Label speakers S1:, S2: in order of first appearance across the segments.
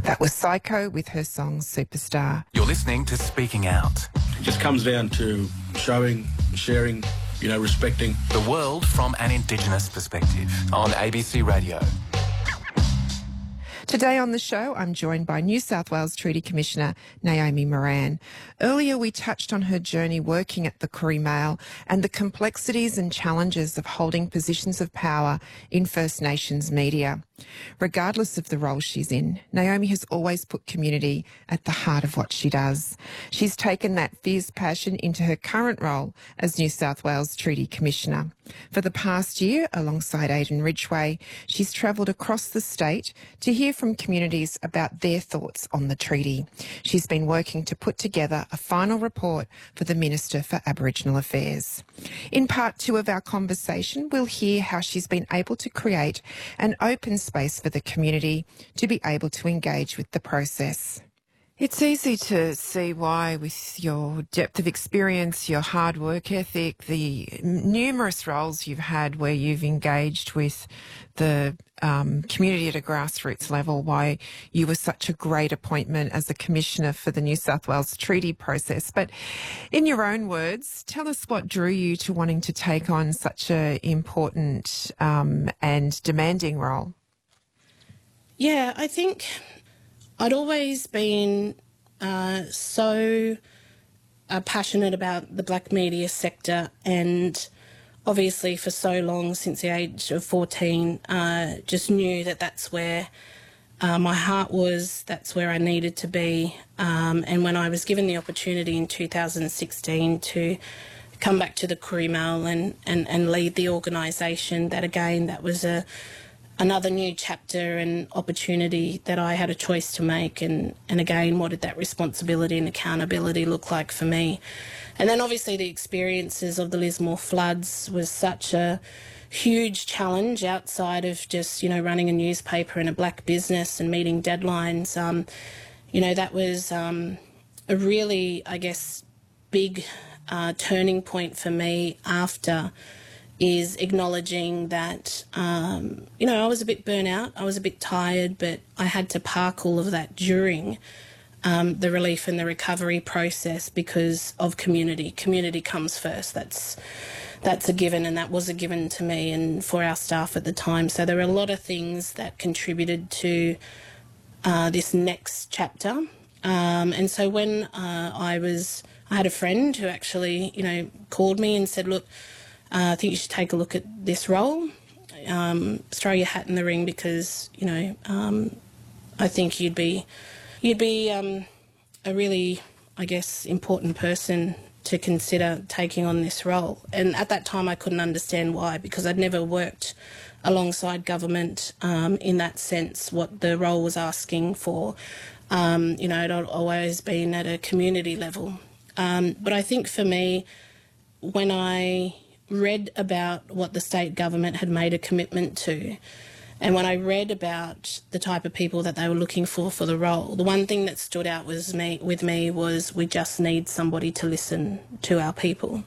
S1: That was Psycho with her song Superstar.
S2: You're listening to Speaking Out.
S3: It just comes down to showing, sharing, respecting.
S2: The world from an Indigenous perspective on ABC Radio.
S1: Today on the show, I'm joined by New South Wales Treaty Commissioner Naomi Moran. Earlier, we touched on her journey working at the Koori Mail and the complexities and challenges of holding positions of power in First Nations media. Regardless of the role she's in, Naomi has always put community at the heart of what she does. She's taken that fierce passion into her current role as New South Wales Treaty Commissioner. For the past year, alongside Aidan Ridgway, she's travelled across the state to hear from communities about their thoughts on the treaty. She's been working to put together a final report for the Minister for Aboriginal Affairs. In part 2 of our conversation, we'll hear how she's been able to create an open space for the community to be able to engage with the process. It's easy to see why, with your depth of experience, your hard work ethic, the numerous roles you've had where you've engaged with the community at a grassroots level, why you were such a great appointment as a commissioner for the New South Wales treaty process. But in your own words, tell us what drew you to wanting to take on such an important and demanding role.
S4: Yeah, I think I'd always been so passionate about the black media sector, and obviously for so long, since the age of 14, just knew that that's where my heart was, that's where I needed to be. And when I was given the opportunity in 2016 to come back to the Koori Mail and lead the organisation, that was another new chapter and opportunity that I had a choice to make, and again, what did that responsibility and accountability look like for me? And then obviously the experiences of the Lismore floods was such a huge challenge outside of just, running a newspaper and a black business and meeting deadlines. That was a really, I guess, big turning point for me after is acknowledging that, I was a bit burnt out, I was a bit tired, but I had to park all of that during the relief and the recovery process because of community. Community comes first. That's a given, and that was a given to me and for our staff at the time. So there were a lot of things that contributed to this next chapter. And so when I had a friend who actually, called me and said, look, I think you should take a look at this role, throw your hat in the ring because, I think you'd be a really, I guess, important person to consider taking on this role. And at that time I couldn't understand why, because I'd never worked alongside government in that sense, what the role was asking for. It had always been at a community level. But I think for me, when I read about what the state government had made a commitment to, and when I read about the type of people that they were looking for the role, the one thing that stood out with me was we just need somebody to listen to our people.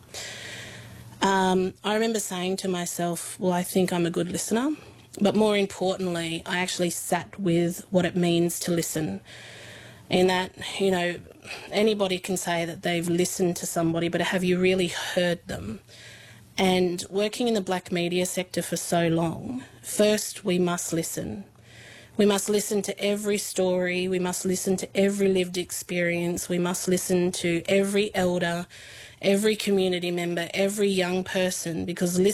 S4: I remember saying to myself, well, I think I'm a good listener, but more importantly, I actually sat with what it means to listen. In that, anybody can say that they've listened to somebody, but have you really heard them? And working in the black media sector for so long, first we must listen. We must listen to every story, we must listen to every lived experience, we must listen to every elder, every community member, every young person, because